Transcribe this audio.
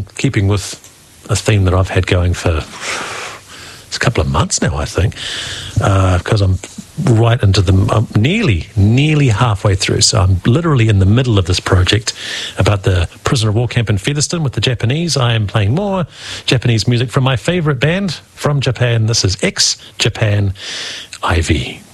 keeping with a theme that I've had going for a couple of months now, I think, because I'm right into I'm nearly halfway through. So I'm literally in the middle of this project about the prisoner of war camp in Featherston with the Japanese. I am playing more Japanese music from my favorite band from Japan. This is Ex-Japan Ivy.